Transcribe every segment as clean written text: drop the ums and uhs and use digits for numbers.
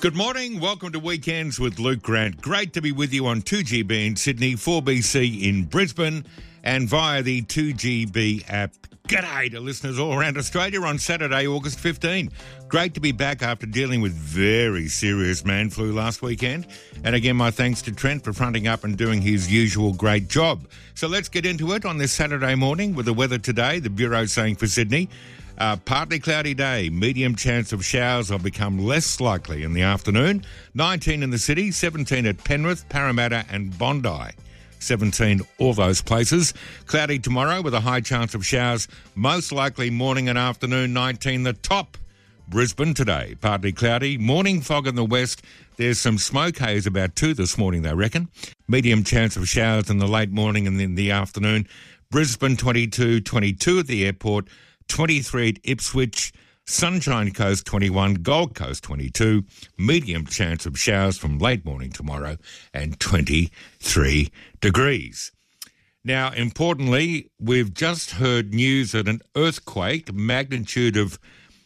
Good morning. Welcome to Weekends with Luke Grant. Great to be with you on 2GB in Sydney, 4BC in Brisbane, and via the 2GB app. G'day to listeners all around Australia on Saturday, August 15. Great to be back after dealing with very serious man flu last weekend. And again, my thanks to Trent for fronting up and doing his usual great job. So let's get into it on this Saturday morning with the weather today. The Bureau saying for Sydney, partly cloudy day, medium chance of showers will become less likely in the afternoon. 19 in the city, 17 at Penrith, Parramatta and Bondi. 17, all those places. Cloudy tomorrow with a high chance of showers, most likely morning and afternoon. 19 the top. Brisbane today, partly cloudy. Morning fog in the west. There's some smoke haze about 2 this morning, they reckon. Medium chance of showers in the late morning and in the afternoon. Brisbane 22 at the airport. 23 at Ipswich, Sunshine Coast 21, Gold Coast 22, medium chance of showers from late morning tomorrow, and 23 degrees. Now, importantly, we've just heard news that an earthquake, magnitude of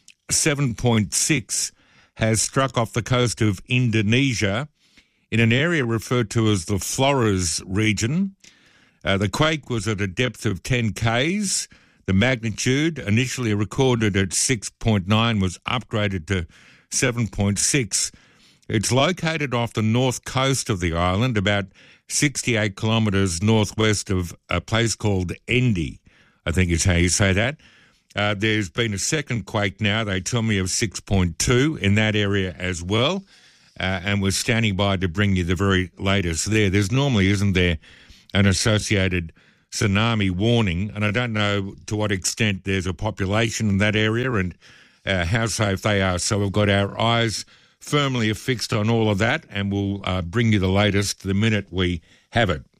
7.6, has struck off the coast of Indonesia in an area referred to as the Flores region. The quake was at a depth of 10 k's. The magnitude, initially recorded at 6.9, was upgraded to 7.6. It's located off the north coast of the island, about 68 kilometres northwest of a place called Endi, I think is how you say that. There's been a second quake now, they tell me, of 6.2 in that area as well, and we're standing by to bring you the very latest there. There's normally, isn't there, an associated tsunami warning, and I don't know to what extent there's a population in that area and how safe they are. So we've got our eyes firmly affixed on all of that, and we'll bring you the latest the minute we have it.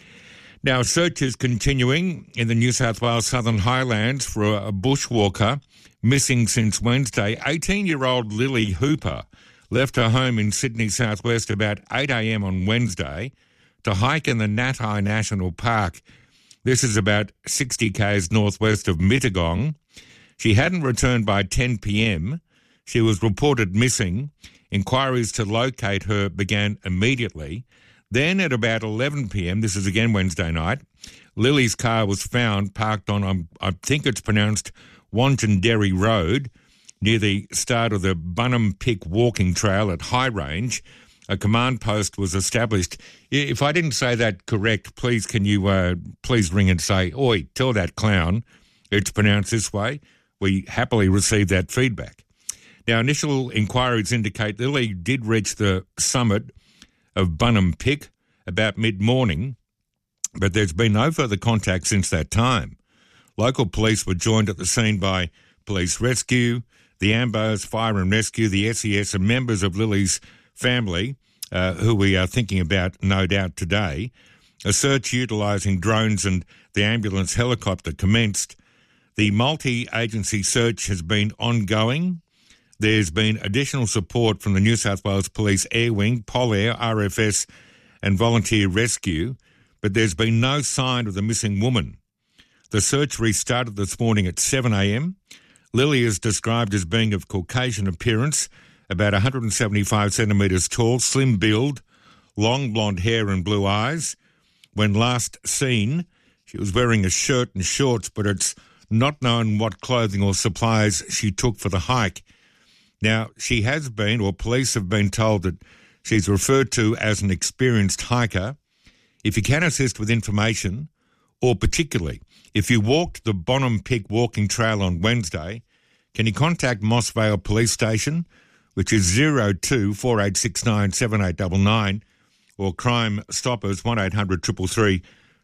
Now, search is continuing in the New South Wales Southern Highlands for a bushwalker missing since Wednesday. 18-year-old Lily Hooper left her home in Sydney southwest about 8 a.m. on Wednesday to hike in the Natai National Park. This is about 60 k's northwest of Mittagong. She hadn't returned by 10 p.m. She was reported missing. Inquiries to locate her began immediately. Then at about 11 p.m., this is again Wednesday night, Lily's car was found parked on, I think it's pronounced Wanjanderry Road, near the start of the Bunham Pick walking trail at High Range. A command post was established. If I didn't say that correct, please can you please ring and say, "Oi, tell that clown it's pronounced this way." We happily receive that feedback. Now, initial inquiries indicate Lily did reach the summit of Bunham Pick about mid-morning, but there's been no further contact since that time. Local police were joined at the scene by Police Rescue, the Ambos, Fire and Rescue, the SES, and members of Lily's family, who we are thinking about no doubt today. A search utilising drones and the ambulance helicopter commenced. The multi-agency search has been ongoing. There's been additional support from the New South Wales Police Air Wing, Polair, RFS and Volunteer Rescue, but there's been no sign of the missing woman. The search restarted this morning at 7 a.m. Lily is described as being of Caucasian appearance, about 175 centimetres tall, slim build, long blonde hair and blue eyes. When last seen, she was wearing a shirt and shorts, but it's not known what clothing or supplies she took for the hike. Now, she has been, or police have been told that she's referred to as an experienced hiker. If you can assist with information, or particularly if you walked the Bonham Pick walking trail on Wednesday, can you contact Moss Vale Police Station, which is 02 4869 7899, or Crime Stoppers 1800 333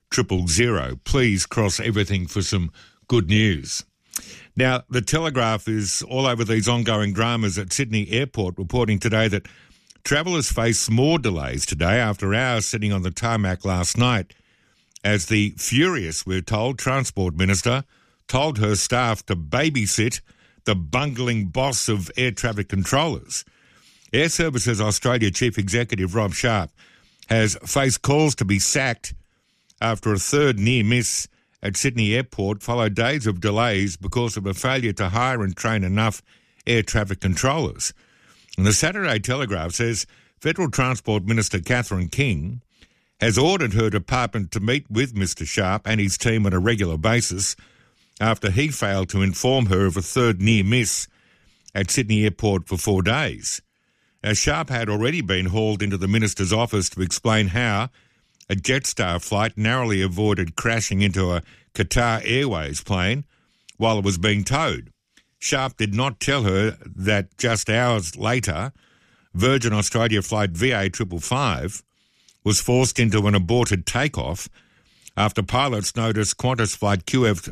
000. Please cross everything for some good news. Now, the Telegraph is all over these ongoing dramas at Sydney Airport, reporting today that travellers face more delays today after hours sitting on the tarmac last night, as the furious, we're told, Transport Minister told her staff to babysit the bungling boss of air traffic controllers. Air Services Australia Chief Executive Rob Sharp has faced calls to be sacked after a third near miss at Sydney Airport followed days of delays because of a failure to hire and train enough air traffic controllers. And the Saturday Telegraph says Federal Transport Minister Catherine King has ordered her department to meet with Mr Sharp and his team on a regular basis after he failed to inform her of a third near miss at Sydney Airport for 4 days. Now, Sharp had already been hauled into the minister's office to explain how a Jetstar flight narrowly avoided crashing into a Qatar Airways plane while it was being towed. Sharp did not tell her that just hours later, Virgin Australia flight VA555 was forced into an aborted takeoff after pilots noticed Qantas flight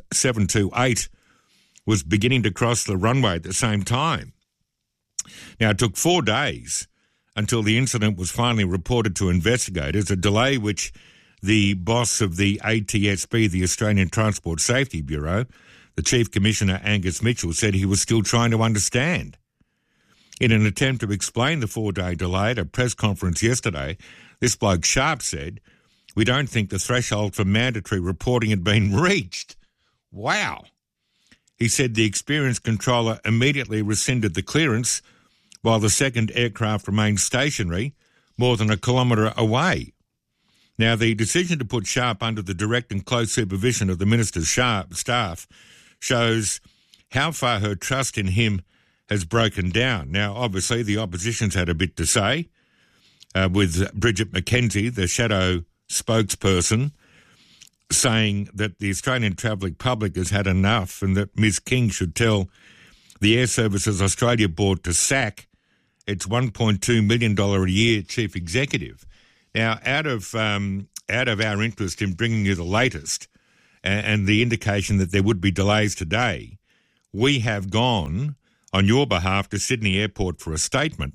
QF728 was beginning to cross the runway at the same time. Now, it took 4 days until the incident was finally reported to investigators, a delay which the boss of the ATSB, the Australian Transport Safety Bureau, the Chief Commissioner Angus Mitchell, said he was still trying to understand. In an attempt to explain the 4-day delay at a press conference yesterday, this bloke Sharp said, "We don't think the threshold for mandatory reporting had been reached." Wow. He said the experienced controller immediately rescinded the clearance while the second aircraft remained stationary more than a kilometre away. Now, the decision to put Sharp under the direct and close supervision of the minister's staff shows how far her trust in him has broken down. Now, obviously, the opposition's had a bit to say, with Bridget McKenzie, the shadow spokesperson, saying that the Australian travelling public has had enough and that Ms King should tell the Air Services Australia Board to sack its $1.2 million a year chief executive. Now, out of our interest in bringing you the latest and the indication that there would be delays today, we have gone on your behalf to Sydney Airport for a statement.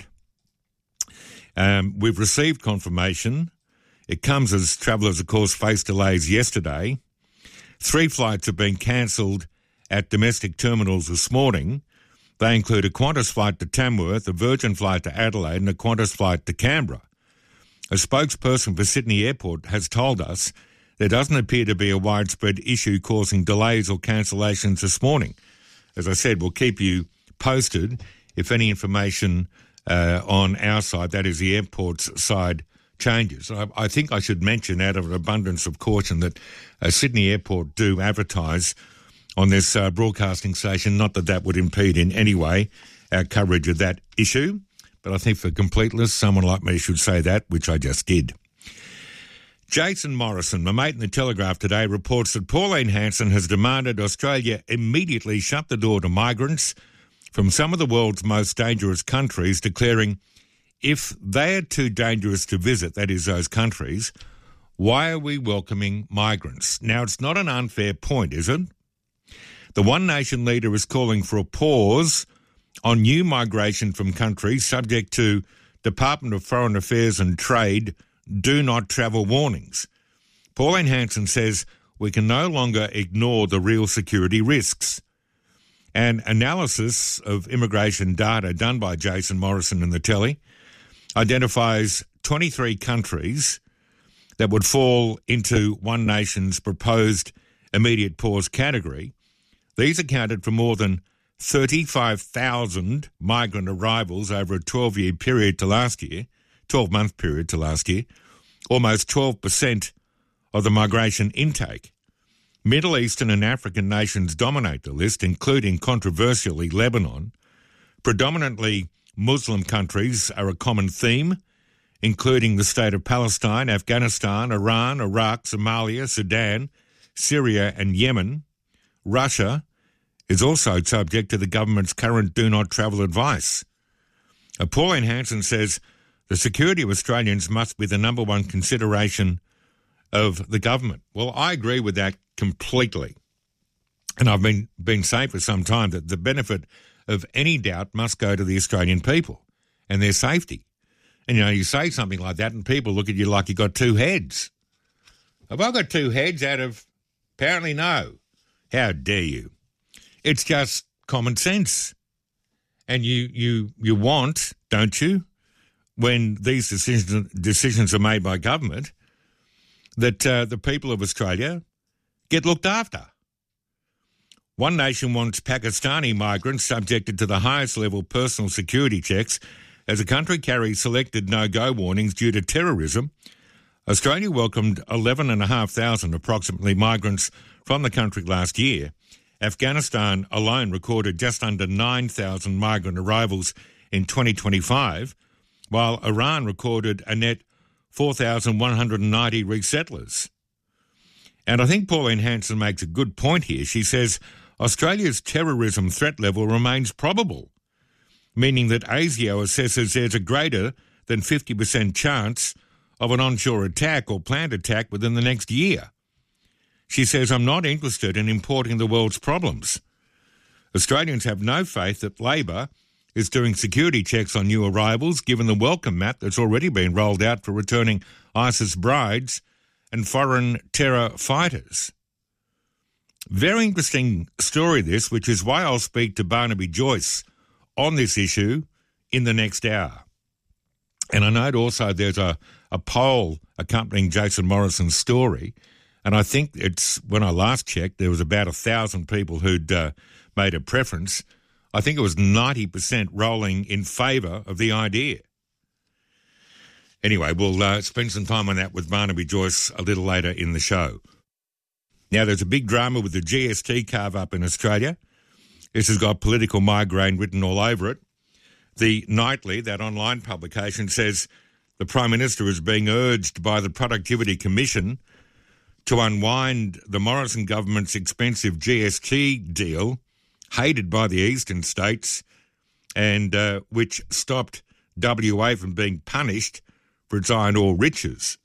We've received confirmation. It comes as travellers, of course, faced delays yesterday. 3 flights have been cancelled at domestic terminals this morning. They include a Qantas flight to Tamworth, a Virgin flight to Adelaide and a Qantas flight to Canberra. A spokesperson for Sydney Airport has told us there doesn't appear to be a widespread issue causing delays or cancellations this morning. As I said, we'll keep you posted if any information on our side, that is the airport's side, changes. I think I should mention, out of an abundance of caution, that Sydney Airport do advertise on this broadcasting station, not that would impede in any way our coverage of that issue, but I think for completeness, someone like me should say that, which I just did. Jason Morrison, my mate in the Telegraph today, reports that Pauline Hanson has demanded Australia immediately shut the door to migrants from some of the world's most dangerous countries, declaring if they are too dangerous to visit, that is those countries, why are we welcoming migrants? Now, it's not an unfair point, is it? The One Nation leader is calling for a pause on new migration from countries subject to Department of Foreign Affairs and Trade do not travel warnings. Pauline Hanson says we can no longer ignore the real security risks. An analysis of immigration data done by Jason Morrison in the Telly identifies 23 countries that would fall into One Nation's proposed immediate pause category. These accounted for more than 35,000 migrant arrivals over a 12-month period to last year, almost 12% of the migration intake. Middle Eastern and African nations dominate the list, including, controversially, Lebanon. Predominantly Muslim countries are a common theme, including the state of Palestine, Afghanistan, Iran, Iraq, Somalia, Sudan, Syria and Yemen. Russia is also subject to the government's current do not travel advice. Pauline Hanson says the security of Australians must be the number one consideration of the government. Well, I agree with that completely. And I've been saying for some time that the benefit of any doubt must go to the Australian people and their safety. And, you say something like that and people look at you like you got 2 heads. Have I got 2 heads out of... Apparently no. How dare you? It's just common sense. And you want, don't you, when these decisions are made by government, that the people of Australia get looked after. One Nation wants Pakistani migrants subjected to the highest level personal security checks As a country carries selected no-go warnings due to terrorism, Australia welcomed 11,500 approximately migrants from the country last year. Afghanistan alone recorded just under 9,000 migrant arrivals in 2025, while Iran recorded a net 4,190 resettlers. And I think Pauline Hanson makes a good point here. She says Australia's terrorism threat level remains probable, meaning that ASIO assesses there's a greater than 50% chance of an onshore attack or planned attack within the next year. She says, I'm not interested in importing the world's problems. Australians have no faith that Labor is doing security checks on new arrivals, given the welcome mat that's already been rolled out for returning ISIS brides and foreign terror fighters. Very interesting story, this, which is why I'll speak to Barnaby Joyce on this issue in the next hour. And I note also there's a poll accompanying Jason Morrison's story, and I think it's, when I last checked, there was about 1,000 people who'd made a preference. I think it was 90% rolling in favour of the idea. Anyway, we'll spend some time on that with Barnaby Joyce a little later in the show. Now, there's a big drama with the GST carve-up in Australia. This has got political migraine written all over it. The Nightly, that online publication, says the Prime Minister is being urged by the Productivity Commission to unwind the Morrison government's expensive GST deal, hated by the eastern states, and which stopped WA from being punished for its iron ore riches.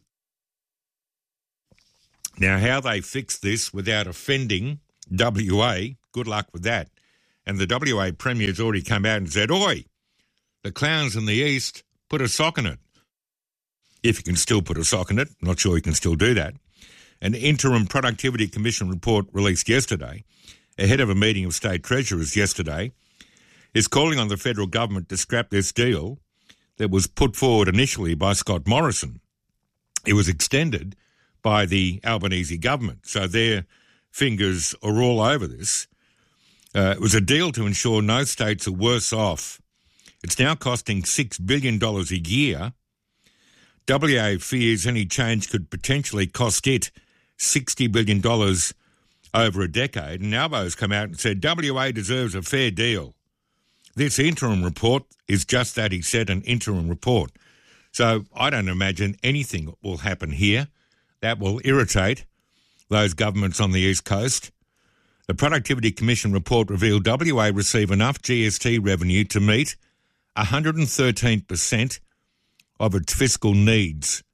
Now, how they fix this without offending WA, good luck with that. And the WA Premier's already come out and said, "Oi, the clowns in the east, put a sock in it." If you can still put a sock in it, not sure you can still do that. An interim Productivity Commission report released yesterday, ahead of a meeting of state treasurers yesterday, is calling on the federal government to scrap this deal that was put forward initially by Scott Morrison. It was extended by the Albanese government, so their fingers are all over this. It was a deal to ensure no states are worse off. It's now costing $6 billion a year. WA fears any change could potentially cost it $60 billion over a decade, and Albo's come out and said WA deserves a fair deal. This interim report is just that, he said, an interim report. So I don't imagine anything will happen here that will irritate those governments on the East Coast. The Productivity Commission report revealed WA receive enough GST revenue to meet 113% of its fiscal needs.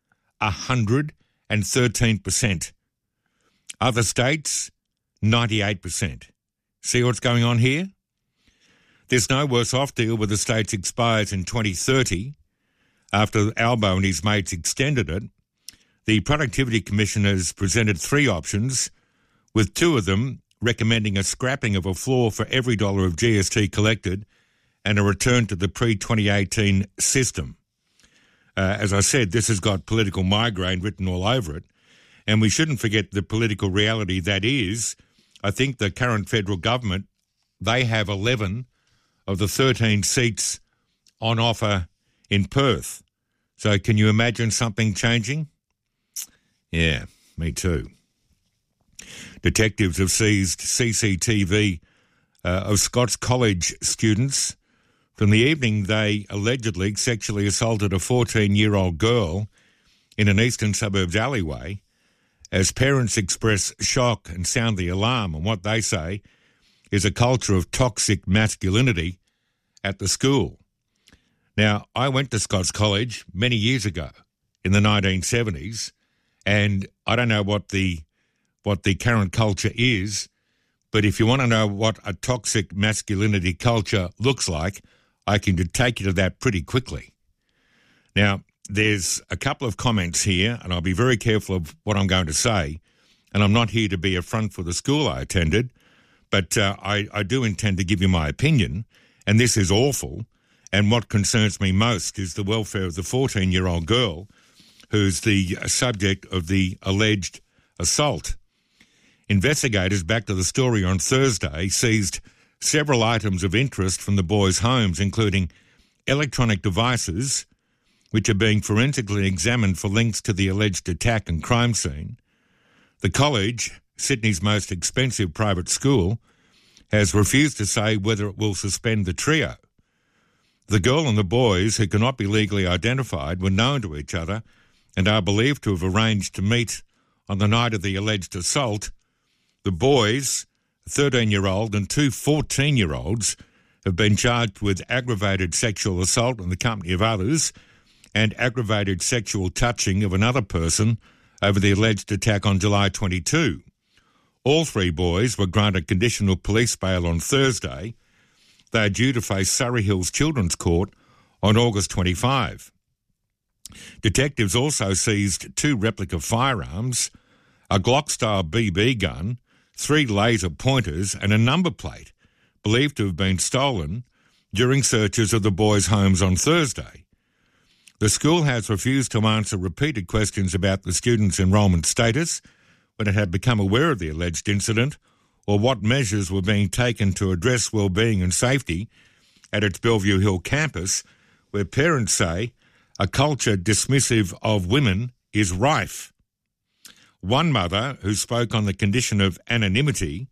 113%. Other states, 98%. See what's going on here? This no worse off deal with the states expires in 2030 after Albo and his mates extended it. The Productivity Commission has presented three options, with two of them recommending a scrapping of a floor for every dollar of GST collected and a return to the pre-2018 system. As I said, this has got political migraine written all over it, and we shouldn't forget the political reality that is. I think the current federal government, they have 11 of the 13 seats on offer in Perth. So can you imagine something changing? Yeah, me too. Detectives have seized CCTV of Scots College students from the evening they allegedly sexually assaulted a 14-year-old girl in an eastern suburbs alleyway, as parents express shock and sound the alarm on what they say is a culture of toxic masculinity at the school. Now, I went to Scots College many years ago in the 1970s, and I don't know what the current culture is, but if you want to know what a toxic masculinity culture looks like, I can take you to that pretty quickly. Now, there's a couple of comments here, and I'll be very careful of what I'm going to say, and I'm not here to be a front for the school I attended, but I do intend to give you my opinion, and this is awful, and what concerns me most is the welfare of the 14-year-old girl who's the subject of the alleged assault. Investigators, back to the story on Thursday, seized several items of interest from the boys' homes, including electronic devices which are being forensically examined for links to the alleged attack and crime scene. The college, Sydney's most expensive private school, has refused to say whether it will suspend the trio. The girl and the boys, who cannot be legally identified, were known to each other and are believed to have arranged to meet on the night of the alleged assault. The boys, a 13-year-old and two 14-year-olds, have been charged with aggravated sexual assault in the company of others and aggravated sexual touching of another person over the alleged attack on July 22. All three boys were granted conditional police bail on Thursday. They are due to face Surrey Hills Children's Court on August 25. Detectives also seized 2 replica firearms, a Glock-style BB gun, 3 laser pointers and a number plate believed to have been stolen during searches of the boys' homes on Thursday. The school has refused to answer repeated questions about the students' enrolment status when it had become aware of the alleged incident or what measures were being taken to address well-being and safety at its Bellevue Hill campus, where parents say a culture dismissive of women is rife. One mother, who spoke on the condition of anonymity,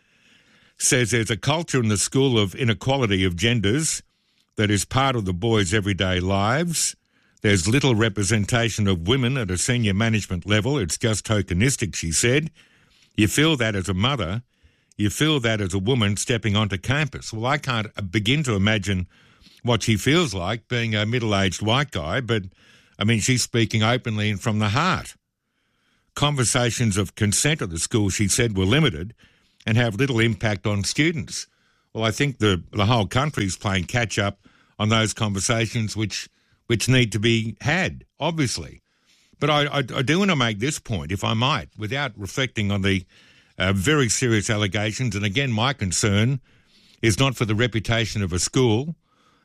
says there's a culture in the school of inequality of genders that is part of the boys' everyday lives. There's little representation of women at a senior management level. It's just tokenistic, she said. You feel that as a mother. You feel that as a woman stepping onto campus. Well, I can't begin to imagine what she feels like being a middle-aged white guy, but, I mean, she's speaking openly and from the heart. Conversations of consent at the school, she said, were limited and have little impact on students. Well, I think the whole country's playing catch-up on those conversations which need to be had, obviously. But I do want to make this point, if I might, without reflecting on the very serious allegations. And again, my concern is not for the reputation of a school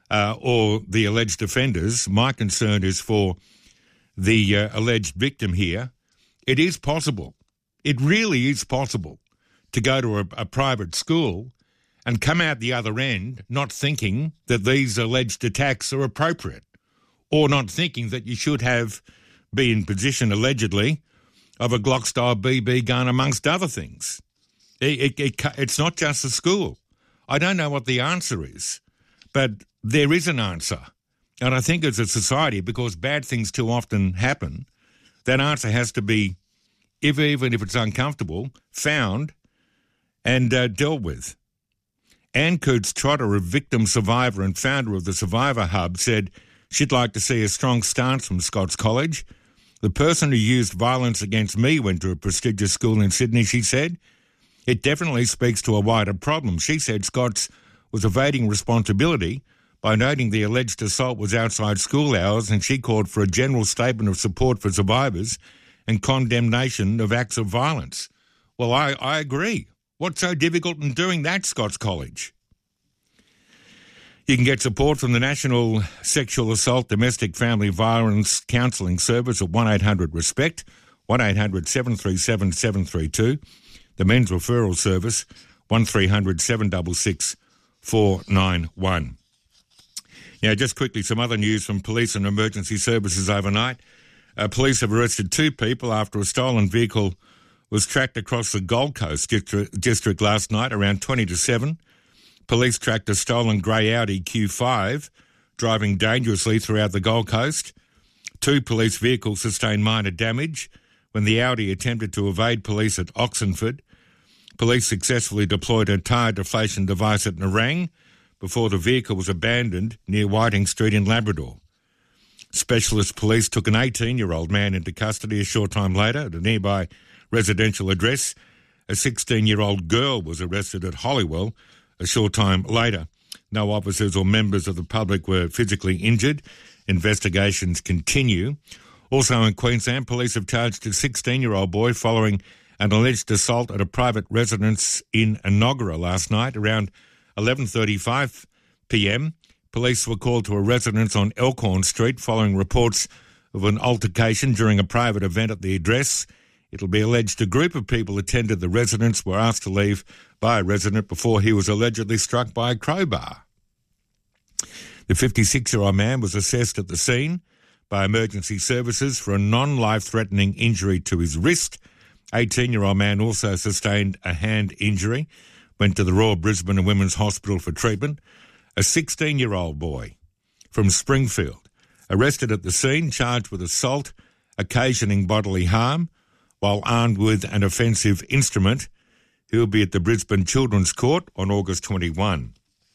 or the alleged offenders. My concern is for the alleged victim here. It is possible, it really is possible, to go to a private school and come out the other end not thinking that these alleged attacks are appropriate, or not thinking that you should be in possession, allegedly, of a Glock-style BB gun, amongst other things. It's not just the school. I don't know what the answer is, but there is an answer. And I think as a society, because bad things too often happen, that answer has to be, even if it's uncomfortable, found and dealt with. Anne Cootes-Trotter, a victim survivor and founder of the Survivor Hub, said she'd like to see a strong stance from Scots College. The person who used violence against me went to a prestigious school in Sydney, she said. It definitely speaks to a wider problem. She said Scots was evading responsibility by noting the alleged assault was outside school hours, and she called for a general statement of support for survivors and condemnation of acts of violence. Well, I agree. What's so difficult in doing that, Scots College? You can get support from the National Sexual Assault Domestic Family Violence Counselling Service at 1-800-RESPECT, 1-800-737-732. The Men's Referral Service, 1300-766-491. Now, just quickly, some other news from police and emergency services overnight. Police have arrested 2 people after a stolen vehicle was tracked across the Gold Coast district last night around 20 to 7. Police tracked a stolen grey Audi Q5 driving dangerously throughout the Gold Coast. 2 police vehicles sustained minor damage when the Audi attempted to evade police at Oxenford. Police successfully deployed a tyre deflation device at Nerang before the vehicle was abandoned near Whiting Street in Labrador. Specialist police took an 18-year-old man into custody a short time later at a nearby residential address. A 16-year-old girl was arrested at Holywell a short time later. No officers or members of the public were physically injured. Investigations continue. Also in Queensland, police have charged a 16-year-old boy following an alleged assault at a private residence in Enoggera last night around 11:35 p.m. Police were called to a residence on Elkhorn Street following reports of an altercation during a private event at the address. It'll be alleged a group of people attended the residence, were asked to leave by a resident before he was allegedly struck by a crowbar. The 56-year-old man was assessed at the scene by emergency services for a non-life-threatening injury to his wrist. 18-year-old man also sustained a hand injury, went to the Royal Brisbane and Women's Hospital for treatment. A 16-year-old boy from Springfield, arrested at the scene, charged with assault, occasioning bodily harm, while armed with an offensive instrument. He'll be at the Brisbane Children's Court on August 21.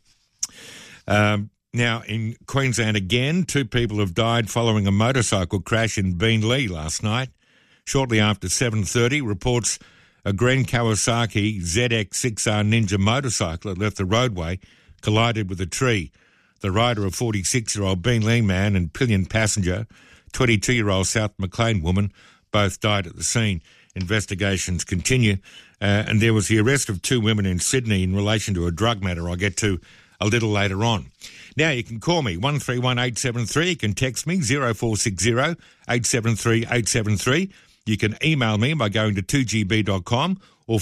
Now, in Queensland again, 2 people have died following a motorcycle crash in Beenleigh last night. Shortly after 7:30, reports a green Kawasaki ZX6R Ninja motorcycle had left the roadway, collided with a tree. The rider, a 46-year-old Beenleigh man, and pillion passenger, 22-year-old South Maclean woman, both died at the scene. Investigations continue, and there was the arrest of 2 women in Sydney in relation to a drug matter I'll get to a little later on. Now, you can call me, 131873. You can text me, 0460 873 873. You can email me by going to 2gb.com or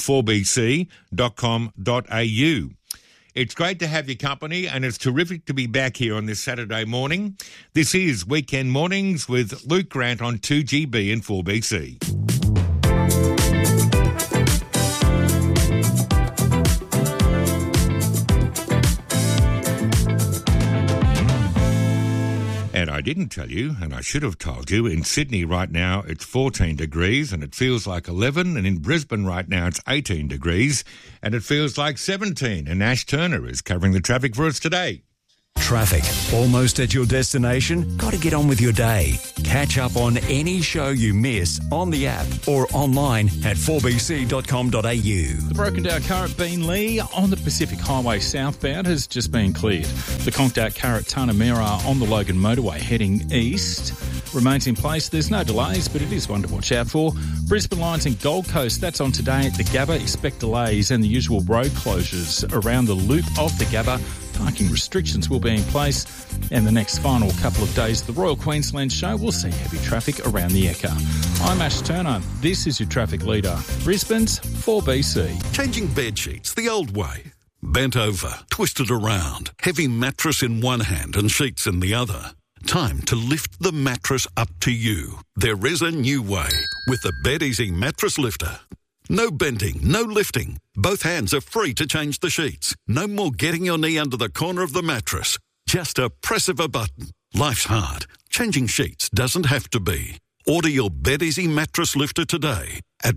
4bc.com.au. It's great to have your company, and it's terrific to be back here on this Saturday morning. This is Weekend Mornings with Luke Grant on 2GB and 4BC. And I didn't tell you, and I should have told you, in Sydney right now it's 14 degrees and it feels like 11, and in Brisbane right now it's 18 degrees and it feels like 17. And Ash Turner is covering the traffic for us today. Traffic. Almost at your destination? Got to get on with your day. Catch up on any show you miss on the app or online at 4bc.com.au. The broken down car at Beenleigh on the Pacific Highway southbound has just been cleared. The conked out car at Tanamera on the Logan motorway heading east remains in place. There's no delays, but it is one to watch out for. Brisbane Lions and Gold Coast, that's on today at the Gabba. Expect delays and the usual road closures around the loop of the Gabba. Parking restrictions will be in place, and the next final couple of days of the Royal Queensland Show will see heavy traffic around the Ekka. I'm Ash Turner. This is your traffic leader. Brisbane's 4BC. Changing bed sheets the old way. Bent over, twisted around, heavy mattress in one hand and sheets in the other. Time to lift the mattress up to you. There is a new way with the BedEasy Mattress Lifter. No bending, no lifting. Both hands are free to change the sheets. No more getting your knee under the corner of the mattress. Just a press of a button. Life's hard. Changing sheets doesn't have to be. Order your BedEasy Mattress Lifter today at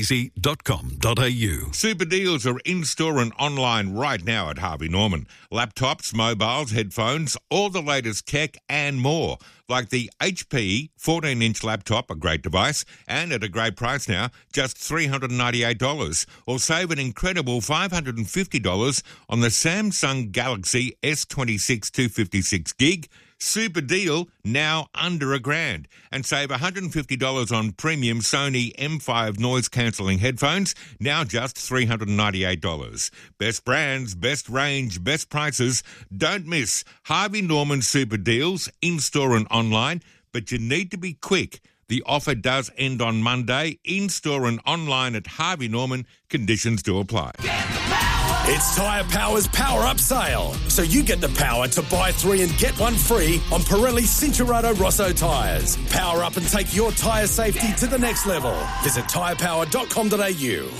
bedeasy.com.au. Super deals are in-store and online right now at Harvey Norman. Laptops, mobiles, headphones, all the latest tech and more. Like the HP 14-inch laptop, a great device, and at a great price now, just $398. Or save an incredible $550 on the Samsung Galaxy S26 256 gig. Super deal, now under $1,000. And save $150 on premium Sony M5 noise-cancelling headphones, now just $398. Best brands, best range, best prices. Don't miss Harvey Norman super deals, in-store and online, but you need to be quick. The offer does end on Monday, in-store and online at Harvey Norman. Conditions do apply. It's Tyre Power's Power Up Sale. So you get the power to buy 3 and get 1 free on Pirelli Cincherato Rosso tyres. Power up and take your tyre safety to the next level. Visit tyrepower.com.au.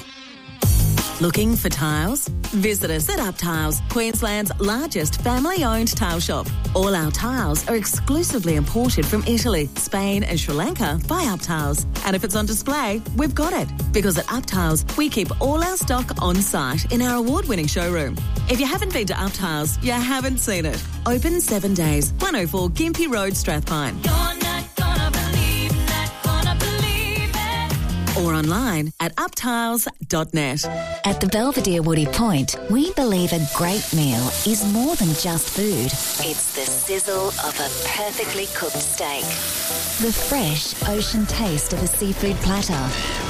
Looking for tiles? Visit us at Up Tiles, Queensland's largest family-owned tile shop. All our tiles are exclusively imported from Italy, Spain and Sri Lanka by Up Tiles. And if it's on display, we've got it. Because at Up Tiles, we keep all our stock on site in our award-winning showroom. If you haven't been to Up Tiles, you haven't seen it. Open 7 days, 104 Gympie Road, Strathpine. You're not gonna believe, not gonna believe it. Or online at uptiles.net. At the Belvedere Woody Point, we believe a great meal is more than just food. It's the sizzle of a perfectly cooked steak, the fresh ocean taste of a seafood platter.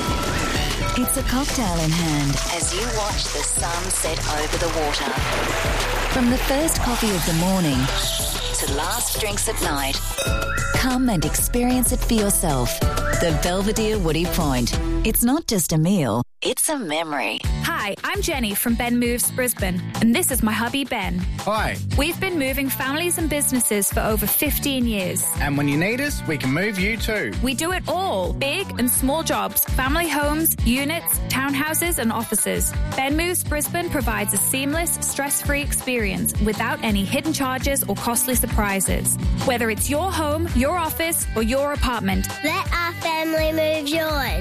It's a cocktail in hand as you watch the sun set over the water. From the first coffee of the morning to last drinks at night, come and experience it for yourself. The Belvedere Woody Point. It's not just a meal, it's a memory. Hi, I'm Jenny from Ben Moves Brisbane, and this is my hubby Ben. Hi. We've been moving families and businesses for over 15 years. And when you need us, we can move you too. We do it all, big and small jobs, family homes, units, townhouses and offices. Ben Moves Brisbane provides a seamless, stress-free experience without any hidden charges or costly surprises. Whether it's your home, your office or your apartment. Let our family move yours.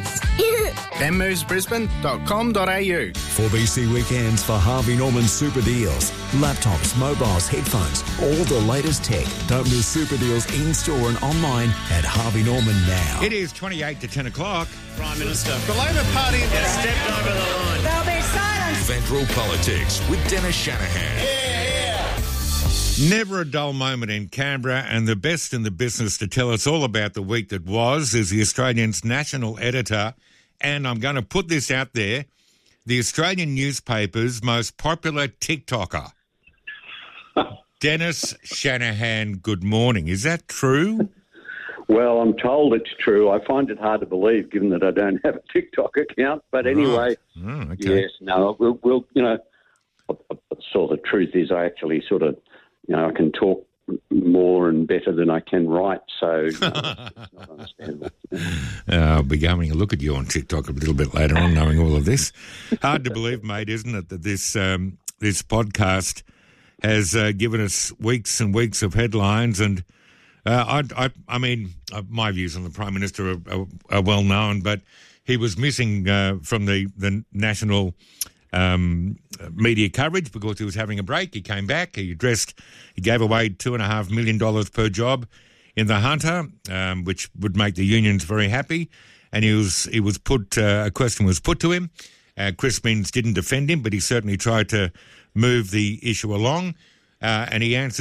benmovesbrisbane.com.au. 4BC Weekends for Harvey Norman super deals. Laptops, mobiles, headphones, all the latest tech. Don't miss super deals in-store and online at Harvey Norman now. It is 28 to 10 o'clock. Prime Minister. The Labor Party has stepped over the line. There'll be silence. Federal Politics with Dennis Shanahan. Never a dull moment in Canberra, and the best in the business to tell us all about the week that was is the Australian's national editor, and I'm going to put this out there, the Australian newspaper's most popular TikToker. Dennis Shanahan, good morning. Is that true? Well, I'm told it's true. I find it hard to believe given that I don't have a TikTok account. But anyway, yes, no, we'll sort of the truth is I actually sort of, I can talk more and better than I can write, so it's not understandable. I'll be having a look at you on TikTok a little bit later on, knowing all of this. Hard to believe, mate, isn't it, that this podcast has given us weeks and weeks of headlines, and I mean, my views on the Prime Minister are well known, but he was missing from the national media coverage because he was having a break. He came back. He gave away $2.5 million per job in the Hunter, which would make the unions very happy. And a question was put to him. Chris Minns didn't defend him, but he certainly tried to move the issue along. And he answered